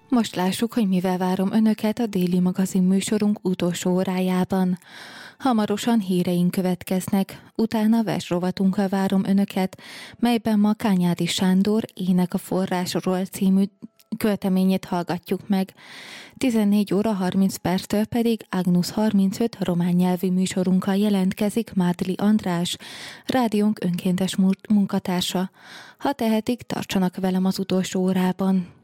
Most lássuk, hogy mivel várom önöket a déli magazin műsorunk utolsó órájában. Hamarosan híreink következnek, utána versrovatunkkal várom önöket, melyben ma Kányádi Sándor Ének a forrásról című költeményét hallgatjuk meg. 14 óra 30 perctől pedig Agnus 35 román nyelvű műsorunkkal jelentkezik Mádli András, rádiónk önkéntes munkatársa. Ha tehetik, tartsanak velem az utolsó órában.